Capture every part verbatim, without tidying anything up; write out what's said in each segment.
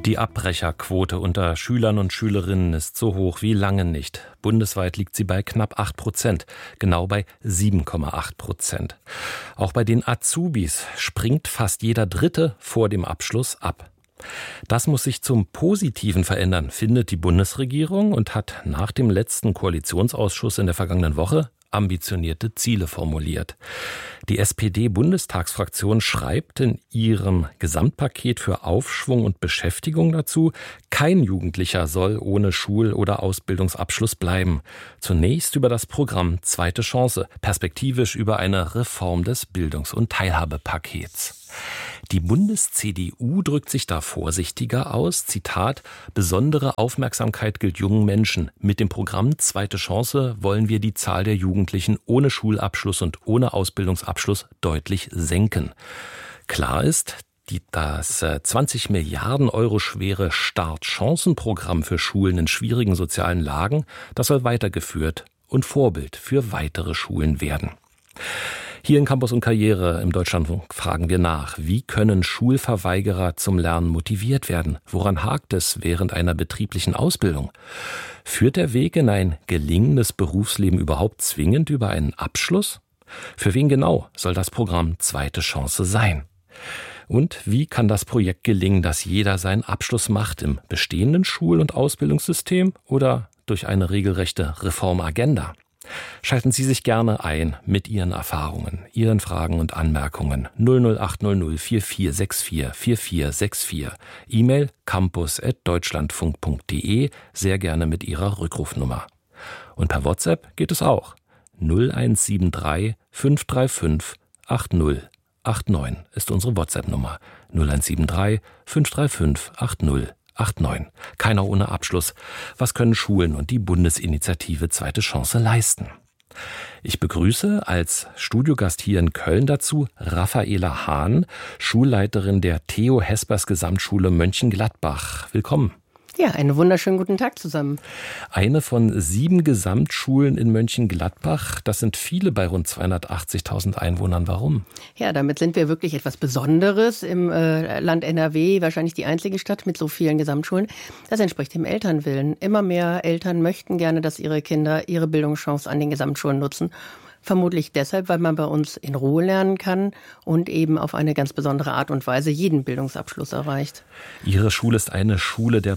Die Abbrecherquote unter Schülern und Schülerinnen ist so hoch wie lange nicht. Bundesweit liegt sie bei knapp acht Prozent, genau bei sieben Komma acht Prozent. Auch bei den Azubis springt fast jeder Dritte vor dem Abschluss ab. Das muss sich zum Positiven verändern, findet die Bundesregierung und hat nach dem letzten Koalitionsausschuss in der vergangenen Woche ambitionierte Ziele formuliert. Die S P D-Bundestagsfraktion schreibt in ihrem Gesamtpaket für Aufschwung und Beschäftigung dazu, kein Jugendlicher soll ohne Schul- oder Ausbildungsabschluss bleiben. Zunächst über das Programm Zweite Chance, perspektivisch über eine Reform des Bildungs- und Teilhabepakets. Die Bundes-C D U drückt sich da vorsichtiger aus. Zitat: Besondere Aufmerksamkeit gilt jungen Menschen. Mit dem Programm Zweite Chance wollen wir die Zahl der Jugendlichen ohne Schulabschluss und ohne Ausbildungsabschluss deutlich senken. Klar ist, die, das zwanzig Milliarden Euro schwere Startchancenprogramm für Schulen in schwierigen sozialen Lagen, das soll weitergeführt und Vorbild für weitere Schulen werden. Hier in Campus und Karriere im Deutschlandfunk fragen wir nach, wie können Schulverweigerer zum Lernen motiviert werden? Woran hakt es während einer betrieblichen Ausbildung? Führt der Weg in ein gelingendes Berufsleben überhaupt zwingend über einen Abschluss? Für wen genau soll das Programm Zweite Chance sein? Und wie kann das Projekt gelingen, dass jeder seinen Abschluss macht, im bestehenden Schul- und Ausbildungssystem oder durch eine regelrechte Reformagenda? Schalten Sie sich gerne ein mit Ihren Erfahrungen, Ihren Fragen und Anmerkungen. null null acht null null vier vier sechs vier vier vier sechs vier. E-Mail campus at deutschlandfunk punkt de, sehr gerne mit Ihrer Rückrufnummer. Und per WhatsApp geht es auch. null eins sieben drei fünf drei fünf acht null acht neun ist unsere WhatsApp-Nummer. null eins sieben drei fünf drei fünf acht null acht neun. Keiner ohne Abschluss. Was können Schulen und die Bundesinitiative Zweite Chance leisten? Ich begrüße als Studiogast hier in Köln dazu Raffaela Hahn, Schulleiterin der Theo Hespers Gesamtschule Mönchengladbach. Willkommen. Ja, einen wunderschönen guten Tag zusammen. Eine von sieben Gesamtschulen in Mönchengladbach. Das sind viele bei rund zweihundertachtzigtausend Einwohnern. Warum? Ja, damit sind wir wirklich etwas Besonderes im äh, Land N R W. Wahrscheinlich die einzige Stadt mit so vielen Gesamtschulen. Das entspricht dem Elternwillen. Immer mehr Eltern möchten gerne, dass ihre Kinder ihre Bildungschance an den Gesamtschulen nutzen. Vermutlich deshalb, weil man bei uns in Ruhe lernen kann und eben auf eine ganz besondere Art und Weise jeden Bildungsabschluss erreicht. Ihre Schule ist eine Schule der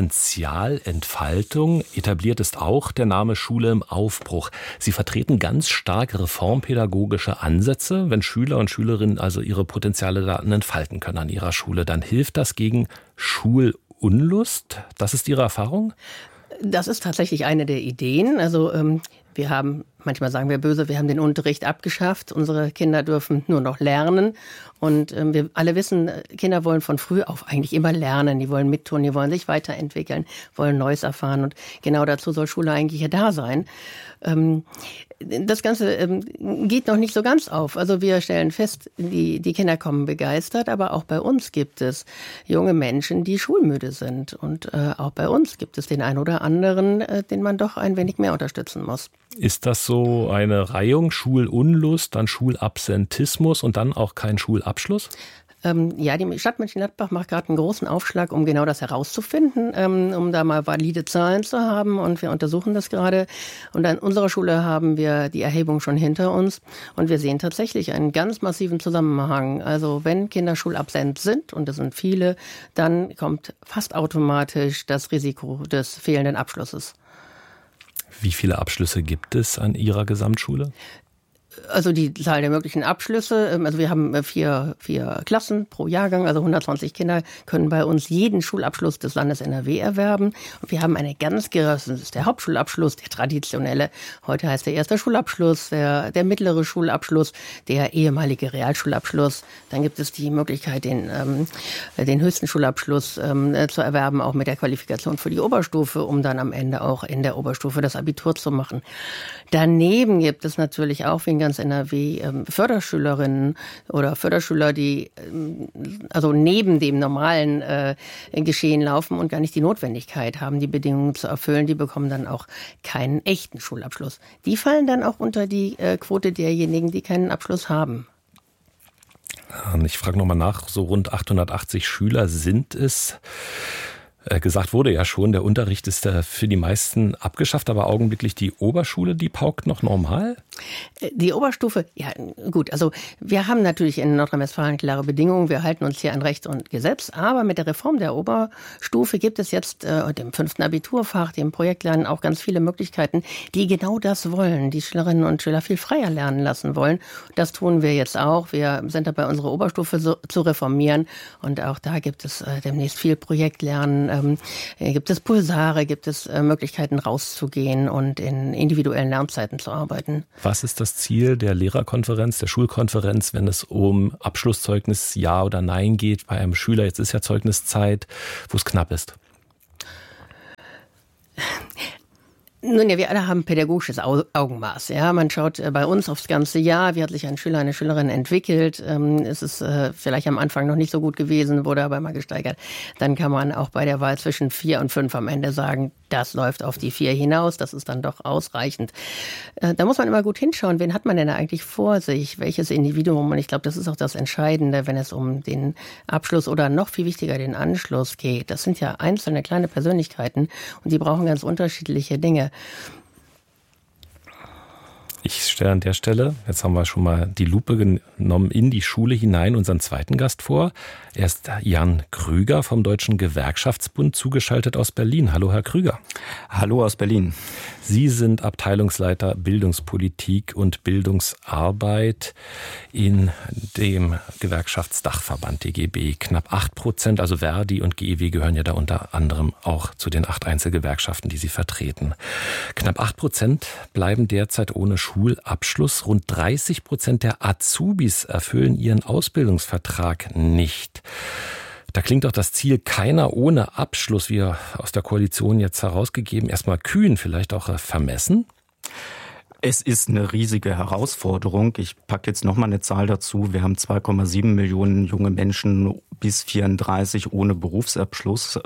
Potenzialentfaltung. Etabliert ist auch der Name Schule im Aufbruch. Sie vertreten ganz stark reformpädagogische Ansätze. Wenn Schüler und Schülerinnen also ihre Potenziale Daten entfalten können an ihrer Schule, dann hilft das gegen Schulunlust. Das ist Ihre Erfahrung? Das ist tatsächlich eine der Ideen. Also ähm, wir haben, manchmal sagen wir böse, wir haben den Unterricht abgeschafft. Unsere Kinder dürfen nur noch lernen. Und ähm, wir alle wissen, Kinder wollen von früh auf eigentlich immer lernen. Die wollen mittun, die wollen sich weiterentwickeln, wollen Neues erfahren. Und genau dazu soll Schule eigentlich ja da sein. Ähm, das Ganze ähm, geht noch nicht so ganz auf. Also wir stellen fest, die, die Kinder kommen begeistert, aber auch bei uns gibt es junge Menschen, die schulmüde sind. Und äh, auch bei uns gibt es den einen oder anderen, äh, den man doch ein wenig mehr unterstützen muss. Ist das so eine Reihung, Schulunlust, dann Schulabsentismus und dann auch kein Schulabschluss? Ähm, ja, die Stadt Mönchengladbach macht gerade einen großen Aufschlag, um genau das herauszufinden, ähm, um da mal valide Zahlen zu haben. Und wir untersuchen das gerade. Und an unserer Schule haben wir die Erhebung schon hinter uns. Und wir sehen tatsächlich einen ganz massiven Zusammenhang. Also wenn Kinder schulabsent sind, und das sind viele, dann kommt fast automatisch das Risiko des fehlenden Abschlusses. Wie viele Abschlüsse gibt es an Ihrer Gesamtschule? Also die Zahl der möglichen Abschlüsse, also wir haben vier, vier Klassen pro Jahrgang, also hundertzwanzig Kinder können bei uns jeden Schulabschluss des Landes N R W erwerben. Und wir haben eine ganz, das ist der Hauptschulabschluss, der traditionelle, heute heißt der erste Schulabschluss, der, der mittlere Schulabschluss, der ehemalige Realschulabschluss. Dann gibt es die Möglichkeit, den, ähm, den höchsten Schulabschluss ähm, zu erwerben, auch mit der Qualifikation für die Oberstufe, um dann am Ende auch in der Oberstufe das Abitur zu machen. Daneben gibt es natürlich auch, wie in ganz N R W, ähm, Förderschülerinnen oder Förderschüler, die ähm, also neben dem normalen äh, Geschehen laufen und gar nicht die Notwendigkeit haben, die Bedingungen zu erfüllen. Die bekommen dann auch keinen echten Schulabschluss. Die fallen dann auch unter die äh, Quote derjenigen, die keinen Abschluss haben. Ich frage nochmal nach, so rund achthundertachtzig Schüler sind es. Gesagt wurde ja schon, der Unterricht ist für die meisten abgeschafft, aber augenblicklich die Oberschule, die paukt noch normal? Die Oberstufe, ja gut, also wir haben natürlich in Nordrhein-Westfalen klare Bedingungen, wir halten uns hier an Recht und Gesetz, aber mit der Reform der Oberstufe gibt es jetzt äh, dem fünften Abiturfach, dem Projektlernen auch ganz viele Möglichkeiten, die genau das wollen, die Schülerinnen und Schüler viel freier lernen lassen wollen. Das tun wir jetzt auch, wir sind dabei, unsere Oberstufe so, zu reformieren und auch da gibt es äh, demnächst viel Projektlernen. Ähm, gibt es Pulsare, gibt es äh, Möglichkeiten rauszugehen und in individuellen Lernzeiten zu arbeiten. Was ist das Ziel der Lehrerkonferenz, der Schulkonferenz, wenn es um Abschlusszeugnis Ja oder Nein geht bei einem Schüler? Jetzt ist ja Zeugniszeit, wo es knapp ist. Nun ja, wir alle haben pädagogisches Augenmaß. Ja, man schaut bei uns aufs ganze Jahr, wie hat sich ein Schüler, eine Schülerin entwickelt. Es ist vielleicht am Anfang noch nicht so gut gewesen, wurde aber mal gesteigert. Dann kann man auch bei der Wahl zwischen vier und fünf am Ende sagen, das läuft auf die vier hinaus, das ist dann doch ausreichend. Da muss man immer gut hinschauen, wen hat man denn eigentlich vor sich, welches Individuum. Und ich glaube, das ist auch das Entscheidende, wenn es um den Abschluss oder noch viel wichtiger den Anschluss geht. Das sind ja einzelne kleine Persönlichkeiten und die brauchen ganz unterschiedliche Dinge. Ich stelle an der Stelle, jetzt haben wir schon mal die Lupe genommen, in die Schule hinein unseren zweiten Gast vor. Er ist Jan Krüger vom Deutschen Gewerkschaftsbund, zugeschaltet aus Berlin. Hallo, Herr Krüger. Hallo aus Berlin. Sie sind Abteilungsleiter Bildungspolitik und Bildungsarbeit in dem Gewerkschaftsdachverband D G B. Knapp acht Prozent, also Verdi und G E W gehören ja da unter anderem auch zu den acht Einzelgewerkschaften, die Sie vertreten. Knapp acht Prozent bleiben derzeit ohne Schulabschluss. Rund dreißig Prozent der Azubis erfüllen ihren Ausbildungsvertrag nicht. Da klingt doch das Ziel keiner ohne Abschluss, wie aus der Koalition jetzt herausgegeben, erstmal kühn, vielleicht auch vermessen? Es ist eine riesige Herausforderung. Ich packe jetzt noch mal eine Zahl dazu. Wir haben zwei Komma sieben Millionen junge Menschen bis vierunddreißig ohne Berufsabschluss.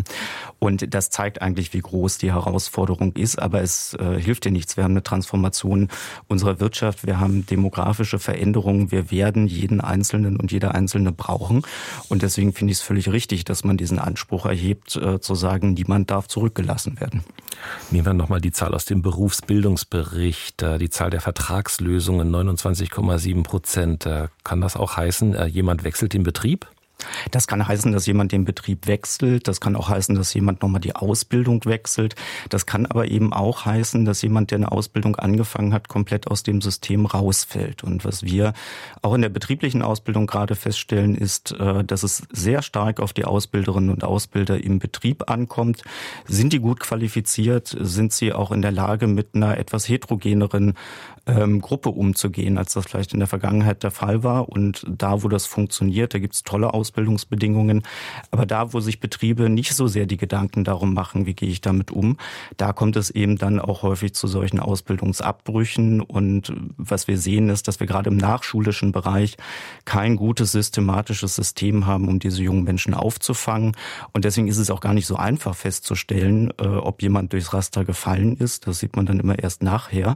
Und das zeigt eigentlich, wie groß die Herausforderung ist. Aber es hilft dir nichts. Wir haben eine Transformation unserer Wirtschaft. Wir haben demografische Veränderungen. Wir werden jeden Einzelnen und jede Einzelne brauchen. Und deswegen finde ich es völlig richtig, dass man diesen Anspruch erhebt, zu sagen, niemand darf zurückgelassen werden. Nehmen wir noch mal die Zahl aus dem Berufsbildungsbericht. Die Zahl der Vertragslösungen, neunundzwanzig Komma sieben Prozent. Kann das auch heißen, jemand wechselt den Betrieb? Das kann heißen, dass jemand den Betrieb wechselt. Das kann auch heißen, dass jemand nochmal die Ausbildung wechselt. Das kann aber eben auch heißen, dass jemand, der eine Ausbildung angefangen hat, komplett aus dem System rausfällt. Und was wir auch in der betrieblichen Ausbildung gerade feststellen, ist, dass es sehr stark auf die Ausbilderinnen und Ausbilder im Betrieb ankommt. Sind die gut qualifiziert? Sind sie auch in der Lage, mit einer etwas heterogeneren ähm, Gruppe umzugehen, als das vielleicht in der Vergangenheit der Fall war? Und da, wo das funktioniert, da gibt es tolle Ausbildungen. Ausbildungsbedingungen. Aber da, wo sich Betriebe nicht so sehr die Gedanken darum machen, wie gehe ich damit um, da kommt es eben dann auch häufig zu solchen Ausbildungsabbrüchen. Und was wir sehen, ist, dass wir gerade im nachschulischen Bereich kein gutes systematisches System haben, um diese jungen Menschen aufzufangen. Und deswegen ist es auch gar nicht so einfach festzustellen, ob jemand durchs Raster gefallen ist. Das sieht man dann immer erst nachher.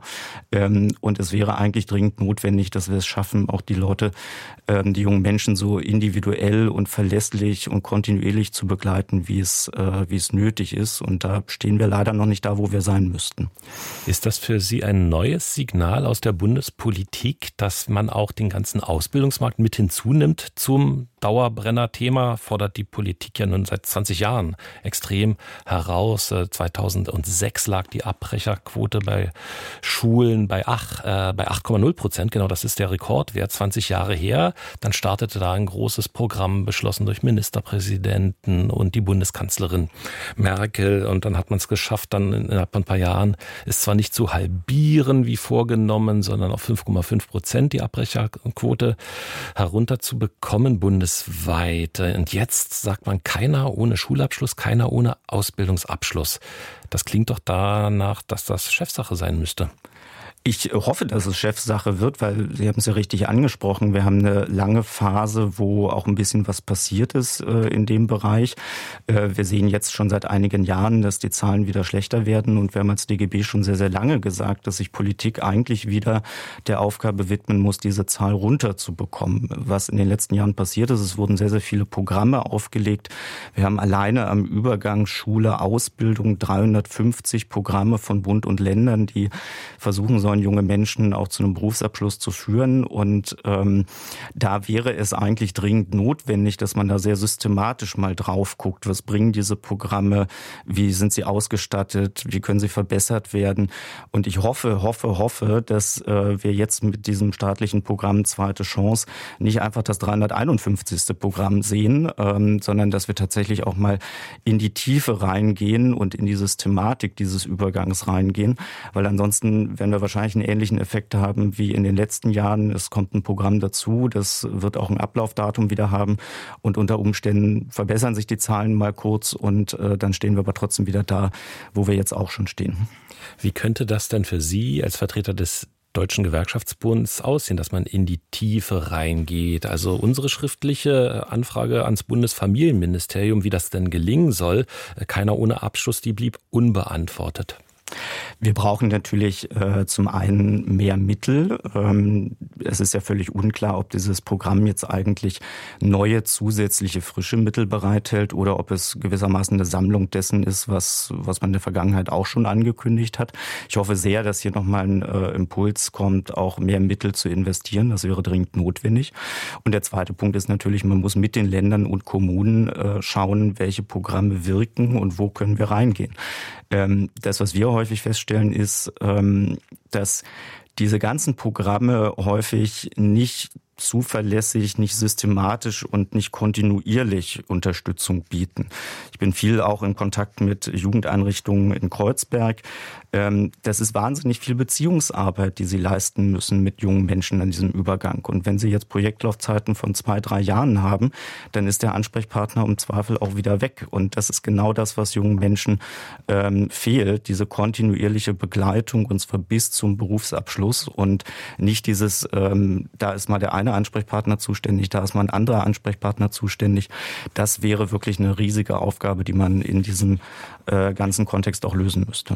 Und es wäre eigentlich dringend notwendig, dass wir es schaffen, auch die Leute, die jungen Menschen so individuell und verlässlich und kontinuierlich zu begleiten, wie es, äh, wie es nötig ist. Und da stehen wir leider noch nicht da, wo wir sein müssten. Ist das für Sie ein neues Signal aus der Bundespolitik, dass man auch den ganzen Ausbildungsmarkt mit hinzunimmt zum Dauerbrenner-Thema? Fordert die Politik ja nun seit zwanzig Jahren extrem heraus. zweitausendsechs lag die Abbrecherquote bei Schulen bei acht Komma null Prozent. Genau, das ist der Rekordwert, zwanzig Jahre her. Dann startete da ein großes Programm, beschlossen durch Ministerpräsidenten und die Bundeskanzlerin Merkel. Und dann hat man es geschafft, dann innerhalb von ein paar Jahren ist zwar nicht zu halbieren wie vorgenommen, sondern auf fünf Komma fünf Prozent die Abbrecherquote herunterzubekommen bundesweit. Und jetzt sagt man, keiner ohne Schulabschluss, keiner ohne Ausbildungsabschluss. Das klingt doch danach, dass das Chefsache sein müsste. Ich hoffe, dass es Chefsache wird, weil Sie haben es ja richtig angesprochen. Wir haben eine lange Phase, wo auch ein bisschen was passiert ist äh, in dem Bereich. Äh, wir sehen jetzt schon seit einigen Jahren, dass die Zahlen wieder schlechter werden. Und wir haben als D G B schon sehr, sehr lange gesagt, dass sich Politik eigentlich wieder der Aufgabe widmen muss, diese Zahl runterzubekommen. Was in den letzten Jahren passiert ist, es wurden sehr, sehr viele Programme aufgelegt. Wir haben alleine am Übergang Schule, Ausbildung dreihundertfünfzig Programme von Bund und Ländern, die versuchen sollen, junge Menschen auch zu einem Berufsabschluss zu führen. Und ähm, da wäre es eigentlich dringend notwendig, dass man da sehr systematisch mal drauf guckt. Was bringen diese Programme? Wie sind sie ausgestattet? Wie können sie verbessert werden? Und ich hoffe, hoffe, hoffe, dass äh, wir jetzt mit diesem staatlichen Programm Zweite Chance nicht einfach das dreihunderteinundfünfzigste Programm sehen, ähm, sondern dass wir tatsächlich auch mal in die Tiefe reingehen und in die Systematik dieses Übergangs reingehen. Weil ansonsten werden wir wahrscheinlich einen ähnlichen Effekt haben wie in den letzten Jahren. Es kommt ein Programm dazu, das wird auch ein Ablaufdatum wieder haben und unter Umständen verbessern sich die Zahlen mal kurz und äh, dann stehen wir aber trotzdem wieder da, wo wir jetzt auch schon stehen. Wie könnte das denn für Sie als Vertreter des Deutschen Gewerkschaftsbunds aussehen, dass man in die Tiefe reingeht? Also unsere schriftliche Anfrage ans Bundesfamilienministerium, wie das denn gelingen soll, keiner ohne Abschluss, die blieb unbeantwortet. Wir brauchen natürlich äh, zum einen mehr Mittel. Ähm, es ist ja völlig unklar, ob dieses Programm jetzt eigentlich neue, zusätzliche, frische Mittel bereithält oder ob es gewissermaßen eine Sammlung dessen ist, was, was man in der Vergangenheit auch schon angekündigt hat. Ich hoffe sehr, dass hier nochmal ein äh, Impuls kommt, auch mehr Mittel zu investieren. Das wäre dringend notwendig. Und der zweite Punkt ist natürlich, man muss mit den Ländern und Kommunen äh, schauen, welche Programme wirken und wo können wir reingehen. Ähm, das, was wir häufig feststellen, ist, ähm, dass diese ganzen Programme häufig nicht zuverlässig, nicht systematisch und nicht kontinuierlich Unterstützung bieten. Ich bin viel auch in Kontakt mit Jugendeinrichtungen in Kreuzberg. Das ist wahnsinnig viel Beziehungsarbeit, die sie leisten müssen mit jungen Menschen an diesem Übergang. Und wenn sie jetzt Projektlaufzeiten von zwei, drei Jahren haben, dann ist der Ansprechpartner im Zweifel auch wieder weg. Und das ist genau das, was jungen Menschen ähm, fehlt, diese kontinuierliche Begleitung, und zwar bis zum Berufsabschluss und nicht dieses, ähm, da ist mal der eine Ansprechpartner zuständig, da ist mal ein anderer Ansprechpartner zuständig. Das wäre wirklich eine riesige Aufgabe, die man in diesem äh, ganzen Kontext auch lösen müsste.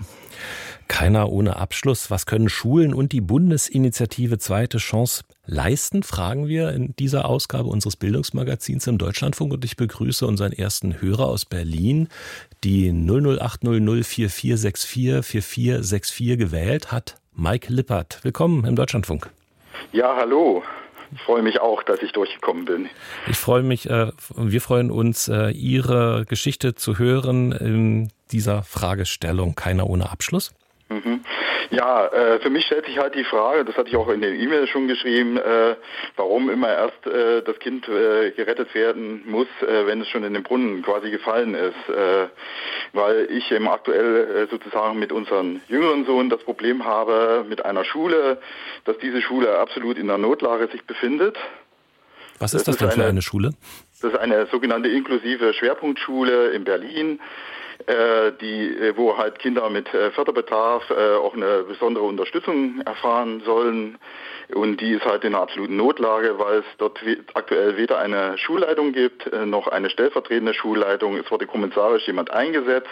Keiner ohne Abschluss. Was können Schulen und die Bundesinitiative Zweite Chance leisten, fragen wir in dieser Ausgabe unseres Bildungsmagazins im Deutschlandfunk. Und ich begrüße unseren ersten Hörer aus Berlin, die null null acht null null vier vier sechs vier vier vier sechs vier gewählt hat. Mike Lippert, willkommen im Deutschlandfunk. Ja, hallo. Ich freue mich auch, dass ich durchgekommen bin. Ich freue mich, äh, wir freuen uns, äh, Ihre Geschichte zu hören in dieser Fragestellung Keiner ohne Abschluss. Mhm. Ja, äh, für mich stellt sich halt die Frage, das hatte ich auch in den E-Mails schon geschrieben, äh, warum immer erst äh, das Kind äh, gerettet werden muss, äh, wenn es schon in den Brunnen quasi gefallen ist. Äh, weil ich eben aktuell äh, sozusagen mit unserem jüngeren Sohn das Problem habe mit einer Schule, dass diese Schule absolut in der Notlage sich befindet. Was ist das, das denn für eine, eine Schule? Das ist eine sogenannte inklusive Schwerpunktschule in Berlin. Äh, die, wo halt Kinder mit äh, Förderbedarf äh, auch eine besondere Unterstützung erfahren sollen. Und die ist halt in einer absoluten Notlage, weil es dort we- aktuell weder eine Schulleitung gibt, äh, noch eine stellvertretende Schulleitung. Es wurde kommissarisch jemand eingesetzt.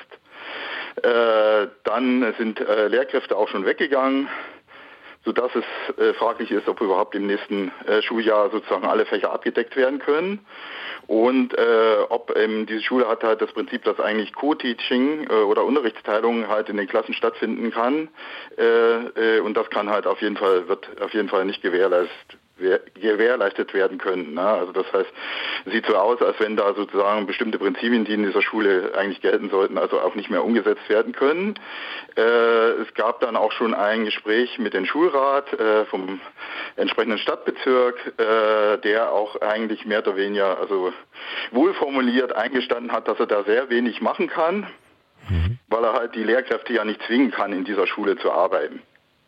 Äh, dann sind äh, Lehrkräfte auch schon weggegangen, sodass es äh, fraglich ist, ob überhaupt im nächsten äh, Schuljahr sozusagen alle Fächer abgedeckt werden können. Und äh, ob ähm, diese Schule hat halt das Prinzip, dass eigentlich Co-Teaching äh, oder Unterrichtsteilung halt in den Klassen stattfinden kann. Äh, äh, und das kann halt auf jeden Fall, wird auf jeden Fall nicht gewährleistet gewährleistet werden können. Ne? Also das heißt, es sieht so aus, als wenn da sozusagen bestimmte Prinzipien, die in dieser Schule eigentlich gelten sollten, also auch nicht mehr umgesetzt werden können. Äh, es gab dann auch schon ein Gespräch mit dem Schulrat äh, vom entsprechenden Stadtbezirk, äh, der auch eigentlich mehr oder weniger, also wohlformuliert eingestanden hat, dass er da sehr wenig machen kann, mhm. weil er halt die Lehrkräfte ja nicht zwingen kann, in dieser Schule zu arbeiten.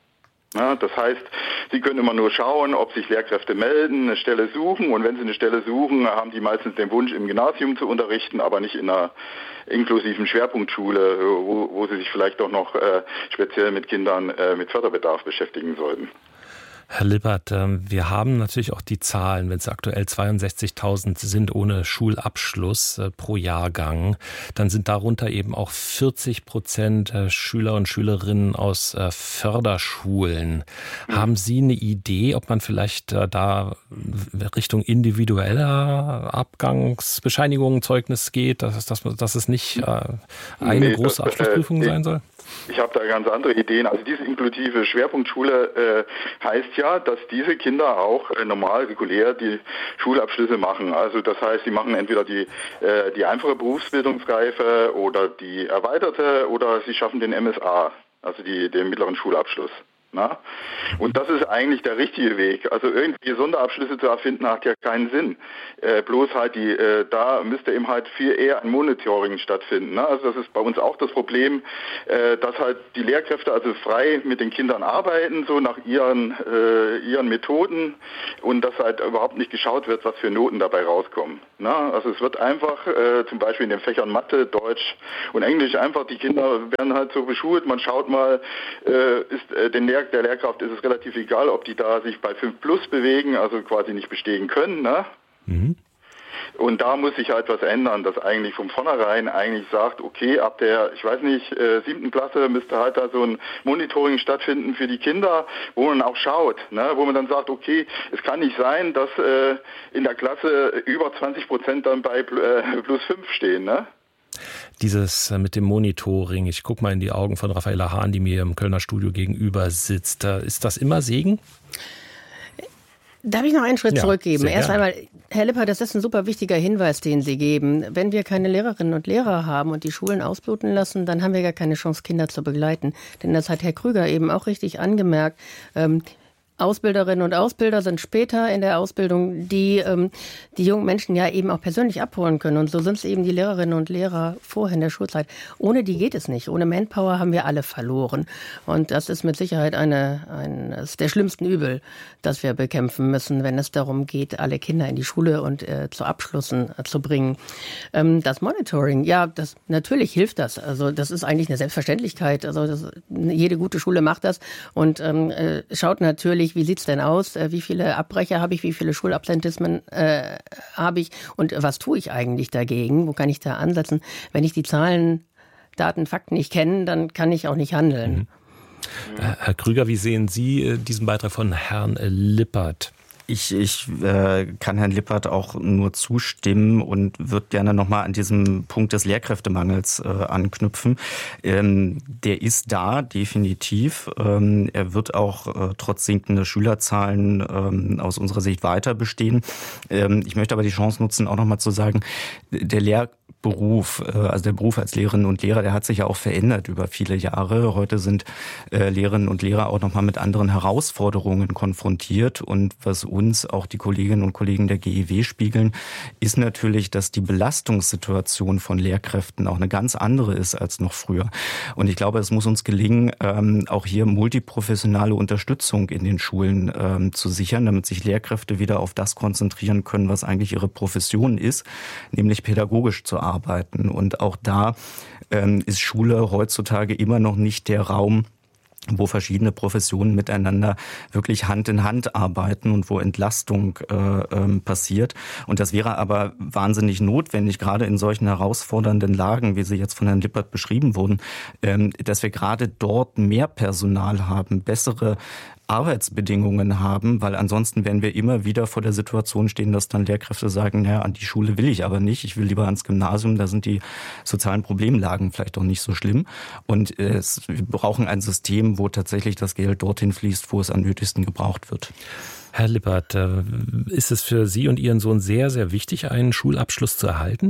Ja, das heißt, Sie können immer nur schauen, ob sich Lehrkräfte melden, eine Stelle suchen, und wenn Sie eine Stelle suchen, haben die meistens den Wunsch, im Gymnasium zu unterrichten, aber nicht in einer inklusiven Schwerpunktschule, wo, wo Sie sich vielleicht auch noch äh, speziell mit Kindern äh, mit Förderbedarf beschäftigen sollten. Herr Lippert, wir haben natürlich auch die Zahlen, wenn es aktuell zweiundsechzigtausend sind ohne Schulabschluss pro Jahrgang, dann sind darunter eben auch vierzig Prozent Schüler und Schülerinnen aus Förderschulen. Mhm. Haben Sie eine Idee, ob man vielleicht da Richtung individueller Abgangsbescheinigung, Zeugnis geht, dass, dass, dass es nicht eine nee, große das, Abschlussprüfung äh, sein soll? Ich habe da ganz andere Ideen. Also diese inklusive Schwerpunktschule äh, heißt ja, dass diese Kinder auch äh, normal, regulär die Schulabschlüsse machen. Also das heißt, sie machen entweder die, äh, die einfache Berufsbildungsreife oder die erweiterte, oder sie schaffen den M S A, also die, den mittleren Schulabschluss. Na? Und das ist eigentlich der richtige Weg. Also irgendwie Sonderabschlüsse zu erfinden, hat ja keinen Sinn. Äh, bloß halt die, äh, da müsste eben halt viel eher ein Monitoring stattfinden. Ne? Also das ist bei uns auch das Problem, äh, dass halt die Lehrkräfte also frei mit den Kindern arbeiten, so nach ihren, äh, ihren Methoden, und dass halt überhaupt nicht geschaut wird, was für Noten dabei rauskommen. Ne? Also es wird einfach, äh, zum Beispiel in den Fächern Mathe, Deutsch und Englisch, einfach die Kinder werden halt so beschult, man schaut mal, äh, ist äh, den Lehr der Lehrkraft ist es relativ egal, ob die da sich bei fünf plus bewegen, also quasi nicht bestehen können. Ne? Mhm. Und da muss sich halt was ändern, dass eigentlich von vornherein eigentlich sagt, okay, ab der, ich weiß nicht, äh, siebten Klasse müsste halt da so ein Monitoring stattfinden für die Kinder, wo man auch schaut, ne? Wo man dann sagt, okay, es kann nicht sein, dass äh, in der Klasse über zwanzig Prozent dann bei äh, plus fünf stehen, ne? Dieses mit dem Monitoring, ich gucke mal in die Augen von Raffaella Hahn, die mir im Kölner Studio gegenüber sitzt. Ist das immer Segen? Darf ich noch einen Schritt ja, zurückgeben? Erst gerne. einmal, Herr Lippert, das ist ein super wichtiger Hinweis, den Sie geben. Wenn wir keine Lehrerinnen und Lehrer haben und die Schulen ausbluten lassen, dann haben wir gar keine Chance, Kinder zu begleiten. Denn das hat Herr Krüger eben auch richtig angemerkt. Ähm, Ausbilderinnen und Ausbilder sind später in der Ausbildung, die ähm, die jungen Menschen ja eben auch persönlich abholen können. Und so sind es eben die Lehrerinnen und Lehrer vorher in der Schulzeit. Ohne die geht es nicht. Ohne Manpower haben wir alle verloren. Und das ist mit Sicherheit eine, eines der schlimmsten Übel, das wir bekämpfen müssen, wenn es darum geht, alle Kinder in die Schule und äh, zu Abschlüssen äh, zu bringen. Ähm, das Monitoring, ja, das natürlich hilft das. Also das ist eigentlich eine Selbstverständlichkeit. Also das, jede gute Schule macht das und ähm, äh, schaut natürlich, wie sieht's denn aus? Wie viele Abbrecher habe ich? Wie viele Schulabsentismen äh, habe ich? Und was tue ich eigentlich dagegen? Wo kann ich da ansetzen? Wenn ich die Zahlen, Daten, Fakten nicht kenne, dann kann ich auch nicht handeln. Mhm. Herr Krüger, wie sehen Sie diesen Beitrag von Herrn Lippert? Ich, ich äh, kann Herrn Lippert auch nur zustimmen und würde gerne nochmal an diesem Punkt des Lehrkräftemangels äh, anknüpfen. Ähm, der ist da, definitiv. Ähm, er wird auch äh, trotz sinkender Schülerzahlen ähm, aus unserer Sicht weiter bestehen. Ähm, ich möchte aber die Chance nutzen, auch nochmal zu sagen, der Lehrberuf, äh, also der Beruf als Lehrerinnen und Lehrer, der hat sich ja auch verändert über viele Jahre. Heute sind äh, Lehrerinnen und Lehrer auch nochmal mit anderen Herausforderungen konfrontiert, und was uns auch die Kolleginnen und Kollegen der G E W spiegeln, ist natürlich, dass die Belastungssituation von Lehrkräften auch eine ganz andere ist als noch früher. Und ich glaube, es muss uns gelingen, auch hier multiprofessionale Unterstützung in den Schulen zu sichern, damit sich Lehrkräfte wieder auf das konzentrieren können, was eigentlich ihre Profession ist, nämlich pädagogisch zu arbeiten. Und auch da ist Schule heutzutage immer noch nicht der Raum, wo verschiedene Professionen miteinander wirklich Hand in Hand arbeiten und wo Entlastung äh, ähm, passiert. Und das wäre aber wahnsinnig notwendig, gerade in solchen herausfordernden Lagen, wie sie jetzt von Herrn Lippert beschrieben wurden, ähm, dass wir gerade dort mehr Personal haben, bessere Arbeitsbedingungen haben, weil ansonsten werden wir immer wieder vor der Situation stehen, dass dann Lehrkräfte sagen, naja, an die Schule will ich aber nicht, ich will lieber ans Gymnasium, da sind die sozialen Problemlagen vielleicht auch nicht so schlimm. Und äh, es, wir brauchen ein System, wo tatsächlich das Geld dorthin fließt, wo es am nötigsten gebraucht wird. Herr Lippert, ist es für Sie und Ihren Sohn sehr, sehr wichtig, einen Schulabschluss zu erhalten?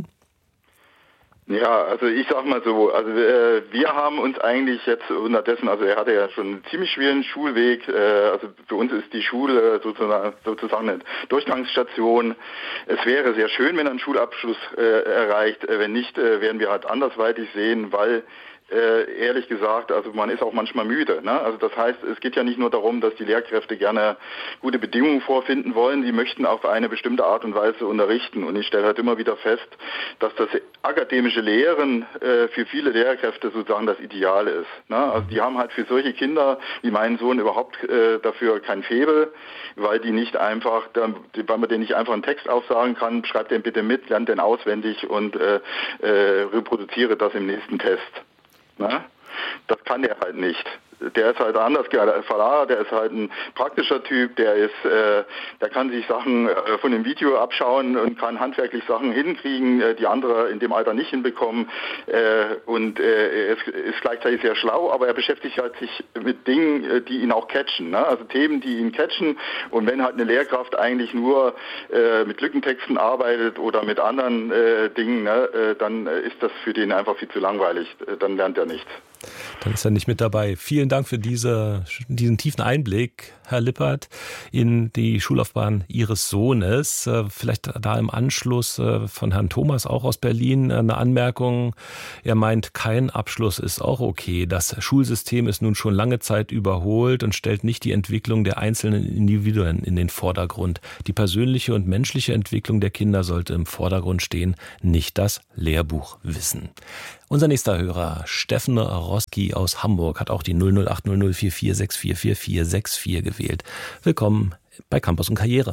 Ja, also ich sag mal so, also äh, wir haben uns eigentlich jetzt unterdessen, also er hatte ja schon einen ziemlich schwierigen Schulweg, äh, also für uns ist die Schule sozusagen, sozusagen eine Durchgangsstation. Es wäre sehr schön, wenn er einen Schulabschluss äh, erreicht, wenn nicht, äh, werden wir halt andersweitig sehen, weil Äh, ehrlich gesagt, also man ist auch manchmal müde. Ne? Also das heißt, es geht ja nicht nur darum, dass die Lehrkräfte gerne gute Bedingungen vorfinden wollen, die möchten auf eine bestimmte Art und Weise unterrichten. Und ich stelle halt immer wieder fest, dass das akademische Lehren äh, für viele Lehrkräfte sozusagen das Ideale ist. Ne? Also die haben halt für solche Kinder wie meinen Sohn überhaupt äh, dafür kein Faible, weil die nicht einfach, weil man denen nicht einfach einen Text aufsagen kann, schreibt den bitte mit, lernt den auswendig und äh, äh, reproduziere das im nächsten Test. Na? Das kann der halt nicht. Der ist halt anders verlagert, der ist halt ein praktischer Typ, der ist, äh, der kann sich Sachen äh, von dem Video abschauen und kann handwerklich Sachen hinkriegen, äh, die andere in dem Alter nicht hinbekommen. Äh, und äh, er ist, ist gleichzeitig sehr schlau, aber er beschäftigt halt sich mit Dingen, äh, die ihn auch catchen, ne? Also Themen, die ihn catchen. Und wenn halt eine Lehrkraft eigentlich nur äh, mit Lückentexten arbeitet oder mit anderen äh, Dingen, ne, äh, dann ist das für den einfach viel zu langweilig. Äh, dann lernt er nichts. Dann ist er nicht mit dabei. Vielen Dank für diese, diesen tiefen Einblick, Herr Lippert, in die Schullaufbahn Ihres Sohnes. Vielleicht da im Anschluss von Herrn Thomas, auch aus Berlin, eine Anmerkung. Er meint, kein Abschluss ist auch okay. Das Schulsystem ist nun schon lange Zeit überholt und stellt nicht die Entwicklung der einzelnen Individuen in den Vordergrund. Die persönliche und menschliche Entwicklung der Kinder sollte im Vordergrund stehen, nicht das Lehrbuchwissen. Unser nächster Hörer, Steffen Roski aus Hamburg, hat auch die null null acht null null vier vier sechs vier vier vier sechs vier gewählt. Willkommen bei Campus und Karriere.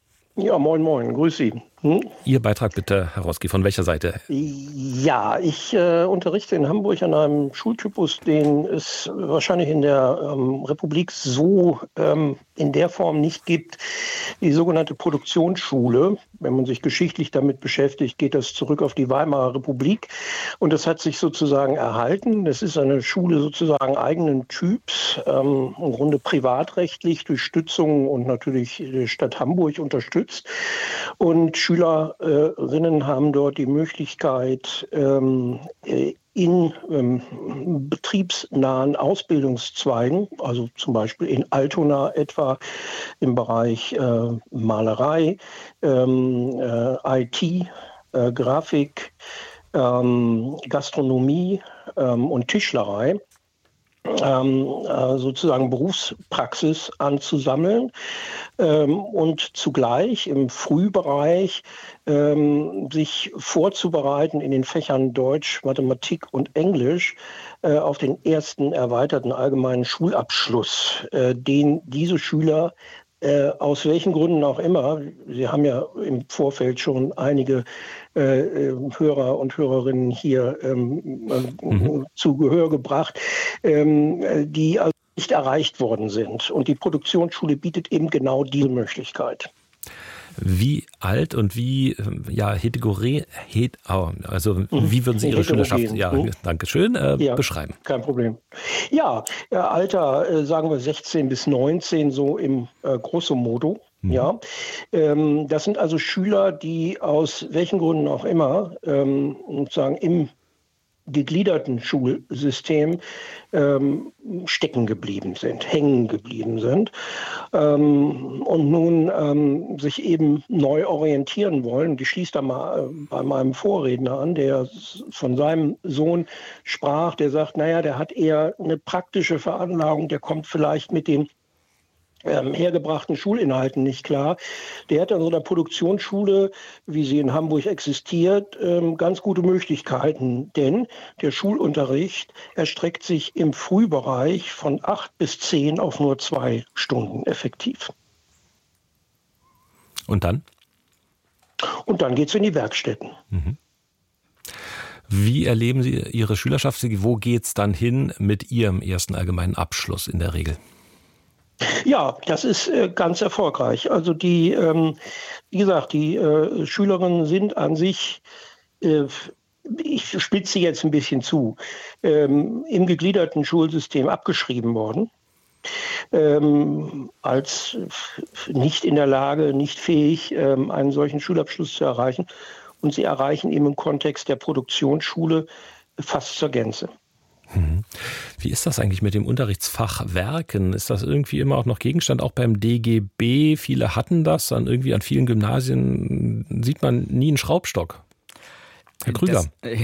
Ja, moin moin, grüß Sie. Hm? Ihr Beitrag bitte, Herr Roski, von welcher Seite? Ja, ich äh, unterrichte in Hamburg an einem Schultypus, den es wahrscheinlich in der ähm, Republik so ähm, in der Form nicht gibt, die sogenannte Produktionsschule. Wenn man sich geschichtlich damit beschäftigt, geht das zurück auf die Weimarer Republik und das hat sich sozusagen erhalten. Das ist eine Schule sozusagen eigenen Typs, ähm, im Grunde privatrechtlich durch Stützung und natürlich die Stadt Hamburg unterstützt. Und Schülerinnen haben dort die Möglichkeit, ähm, in ähm, betriebsnahen Ausbildungszweigen, also zum Beispiel in Altona etwa im Bereich äh, Malerei, ähm, äh, I T, äh, Grafik, ähm, Gastronomie ähm, und Tischlerei, Ähm, äh, sozusagen Berufspraxis anzusammeln ähm, und zugleich im Frühbereich ähm, sich vorzubereiten in den Fächern Deutsch, Mathematik und Englisch äh, auf den ersten erweiterten allgemeinen Schulabschluss, äh, den diese Schüler Äh, aus welchen Gründen auch immer, Sie haben ja im Vorfeld schon einige äh, Hörer und Hörerinnen hier ähm, äh, mhm. zu Gehör gebracht, ähm, die also nicht erreicht worden sind. Und die Produktionsschule bietet eben genau diese Möglichkeit. Wie alt und wie ja, heterogen, also wie würden Sie Ihre Schülerschaft, ja, danke schön, äh, ja, beschreiben? Kein Problem. Ja, Alter, äh, sagen wir sechzehn bis neunzehn, so im äh, grosso modo. Mhm. Ja, ähm, das sind also Schüler, die aus welchen Gründen auch immer ähm, sozusagen im gegliederten Schulsystem ähm, stecken geblieben sind, hängen geblieben sind ähm, und nun ähm, sich eben neu orientieren wollen. Und ich schließe da mal äh, bei meinem Vorredner an, der von seinem Sohn sprach, der sagt, naja, der hat eher eine praktische Veranlagung, der kommt vielleicht mit den Ähm, hergebrachten Schulinhalten nicht klar. Der hat an so einer Produktionsschule, wie sie in Hamburg existiert, ähm, ganz gute Möglichkeiten. Denn der Schulunterricht erstreckt sich im Frühbereich von acht bis zehn auf nur zwei Stunden effektiv. Und dann? Und dann geht es in die Werkstätten. Mhm. Wie erleben Sie Ihre Schülerschaft? Wo geht es dann hin mit Ihrem ersten allgemeinen Abschluss in der Regel? Ja, das ist äh, ganz erfolgreich. Also die, ähm, wie gesagt, die äh, Schülerinnen sind an sich, äh, ich spitze jetzt ein bisschen zu, ähm, im gegliederten Schulsystem abgeschrieben worden, ähm, als nicht in der Lage, nicht fähig, ähm, einen solchen Schulabschluss zu erreichen. Und sie erreichen eben im Kontext der Produktionsschule fast zur Gänze. Wie ist das eigentlich mit dem Unterrichtsfach Werken? Ist das irgendwie immer auch noch Gegenstand, auch beim D G B? Viele hatten das, dann irgendwie an vielen Gymnasien sieht man nie einen Schraubstock. Herr Krüger.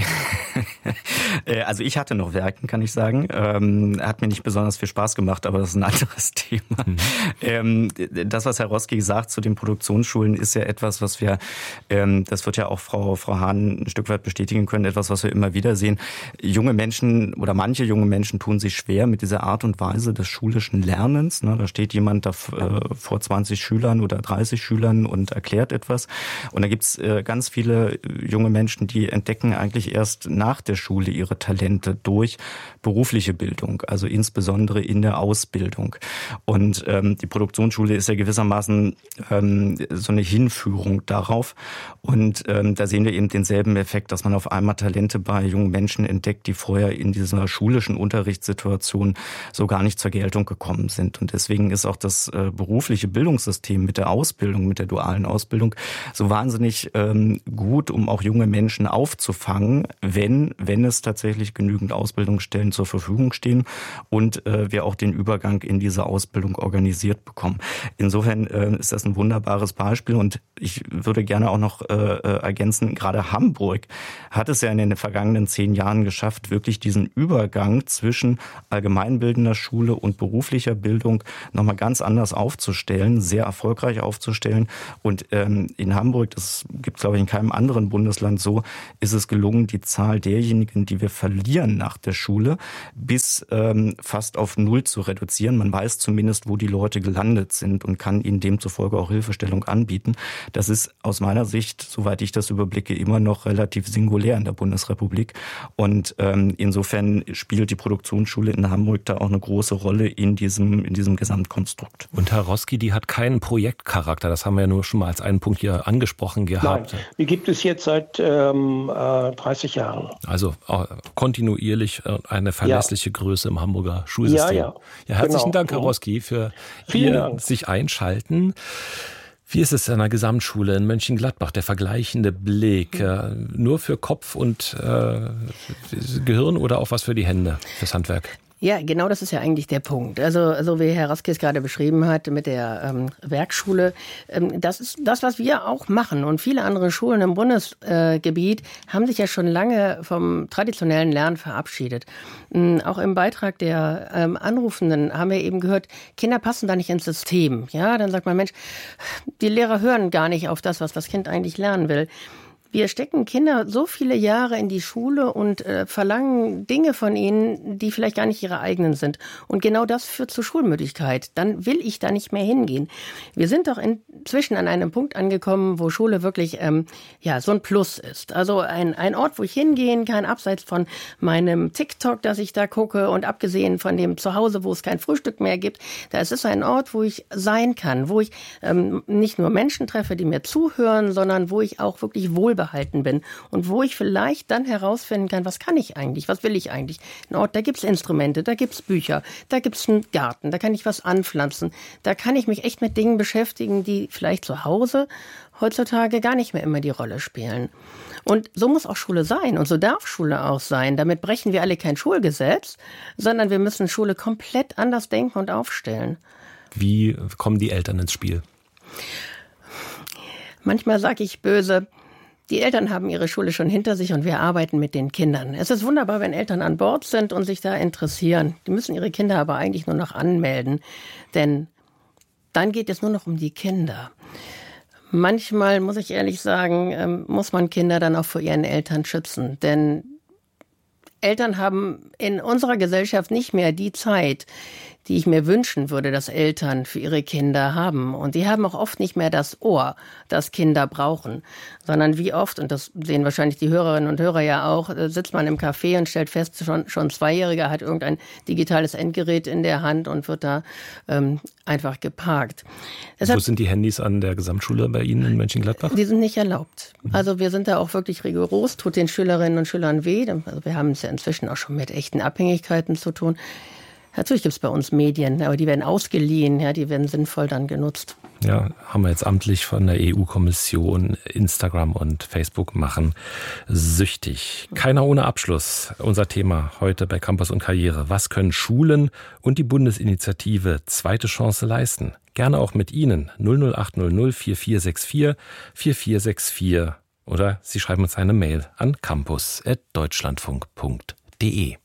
Das, also ich hatte noch Werken, kann ich sagen. Ähm, hat mir nicht besonders viel Spaß gemacht, aber das ist ein anderes Thema. Mhm. Ähm, das, was Herr Roski sagt zu den Produktionsschulen, ist ja etwas, was wir, ähm, das wird ja auch Frau, Frau Hahn ein Stück weit bestätigen können, etwas, was wir immer wieder sehen. Junge Menschen oder manche junge Menschen tun sich schwer mit dieser Art und Weise des schulischen Lernens. Ne, da steht jemand da äh, vor zwanzig Schülern oder dreißig Schülern und erklärt etwas. Und da gibt's äh, ganz viele junge Menschen, die entdecken eigentlich erst nach der Schule ihre Talente durch berufliche Bildung, also insbesondere in der Ausbildung. Und ähm, die Produktionsschule ist ja gewissermaßen ähm, so eine Hinführung darauf. Und ähm, da sehen wir eben denselben Effekt, dass man auf einmal Talente bei jungen Menschen entdeckt, die vorher in dieser schulischen Unterrichtssituation so gar nicht zur Geltung gekommen sind. Und deswegen ist auch das äh, berufliche Bildungssystem mit der Ausbildung, mit der dualen Ausbildung so wahnsinnig ähm, gut, um auch junge Menschen aufzufangen, wenn, wenn es tatsächlich genügend Ausbildungsstellen zur Verfügung stehen und äh, wir auch den Übergang in diese Ausbildung organisiert bekommen. Insofern äh, ist das ein wunderbares Beispiel und ich würde gerne auch noch äh, ergänzen, gerade Hamburg hat es ja in den vergangenen zehn Jahren geschafft, wirklich diesen Übergang zwischen allgemeinbildender Schule und beruflicher Bildung nochmal ganz anders aufzustellen, sehr erfolgreich aufzustellen. Und ähm, in Hamburg, das gibt es glaube ich in keinem anderen Bundesland so, ist es gelungen, die Zahl derjenigen, die wir verlieren nach der Schule, bis ähm, fast auf null zu reduzieren. Man weiß zumindest, wo die Leute gelandet sind und kann ihnen demzufolge auch Hilfestellung anbieten. Das ist aus meiner Sicht, soweit ich das überblicke, immer noch relativ singulär in der Bundesrepublik. Und ähm, insofern spielt die Produktionsschule in Hamburg da auch eine große Rolle in diesem, in diesem Gesamtkonstrukt. Und Herr Roski, die hat keinen Projektcharakter. Das haben wir ja nur schon mal als einen Punkt hier angesprochen gehabt. Nein, die gibt es jetzt seit ähm, äh, dreißig Jahren. Also äh, kontinuierlich äh, eine verlässliche ja. Größe im Hamburger Schulsystem. Ja, ja. ja herzlichen genau. Dank, Herr Roski, für Vielen Ihr Dank. sich einschalten. Wie ist es an der Gesamtschule in Mönchengladbach, der vergleichende Blick? Äh, nur für Kopf und äh, Gehirn oder auch was für die Hände, fürs Handwerk? Ja, genau das ist ja eigentlich der Punkt. Also so wie Herr Roski es gerade beschrieben hat mit der ähm, Werkschule, ähm, das ist das, was wir auch machen. Und viele andere Schulen im Bundesgebiet äh, haben sich ja schon lange vom traditionellen Lernen verabschiedet. Ähm, auch im Beitrag der ähm, Anrufenden haben wir eben gehört, Kinder passen da nicht ins System. Ja, dann sagt man, Mensch, die Lehrer hören gar nicht auf das, was das Kind eigentlich lernen will. Wir stecken Kinder so viele Jahre in die Schule und äh, verlangen Dinge von ihnen, die vielleicht gar nicht ihre eigenen sind. Und genau das führt zur Schulmüdigkeit. Dann will ich da nicht mehr hingehen. Wir sind doch inzwischen an einem Punkt angekommen, wo Schule wirklich ähm, ja so ein Plus ist. Also ein, ein Ort, wo ich hingehen kann, abseits von meinem TikTok, das ich da gucke und abgesehen von dem Zuhause, wo es kein Frühstück mehr gibt. Da ist es ein Ort, wo ich sein kann, wo ich ähm, nicht nur Menschen treffe, die mir zuhören, sondern wo ich auch wirklich wohlbehalten bin und wo ich vielleicht dann herausfinden kann, was kann ich eigentlich, was will ich eigentlich. Ein Ort, da gibt's Instrumente, da gibt's Bücher, da gibt's einen Garten, da kann ich was anpflanzen, da kann ich mich echt mit Dingen beschäftigen, die vielleicht zu Hause heutzutage gar nicht mehr immer die Rolle spielen. Und so muss auch Schule sein und so darf Schule auch sein. Damit brechen wir alle kein Schulgesetz, sondern wir müssen Schule komplett anders denken und aufstellen. Wie kommen die Eltern ins Spiel? Manchmal sage ich böse, die Eltern haben ihre Schule schon hinter sich und wir arbeiten mit den Kindern. Es ist wunderbar, wenn Eltern an Bord sind und sich da interessieren. Die müssen ihre Kinder aber eigentlich nur noch anmelden, denn dann geht es nur noch um die Kinder. Manchmal, muss ich ehrlich sagen, muss man Kinder dann auch vor ihren Eltern schützen, denn Eltern haben in unserer Gesellschaft nicht mehr die Zeit, die ich mir wünschen würde, dass Eltern für ihre Kinder haben. Und die haben auch oft nicht mehr das Ohr, das Kinder brauchen, sondern wie oft, und das sehen wahrscheinlich die Hörerinnen und Hörer ja auch, sitzt man im Café und stellt fest, schon schon Zweijähriger hat irgendein digitales Endgerät in der Hand und wird da ähm, einfach geparkt. Deshalb, wo sind die Handys an der Gesamtschule bei Ihnen in Mönchengladbach? Die sind nicht erlaubt. Also wir sind da auch wirklich rigoros, tut den Schülerinnen und Schülern weh. Also wir haben es ja inzwischen auch schon mit echten Abhängigkeiten zu tun. Natürlich gibt es bei uns Medien, aber die werden ausgeliehen, ja, die werden sinnvoll dann genutzt. Ja, haben wir jetzt amtlich von der E U-Kommission. Instagram und Facebook machen süchtig. Keiner ohne Abschluss. Unser Thema heute bei Campus und Karriere. Was können Schulen und die Bundesinitiative Zweite Chance leisten? Gerne auch mit Ihnen. null null acht null null vier vier sechs vier vier vier sechs vier Oder Sie schreiben uns eine Mail an campus at deutschlandfunk punkt de.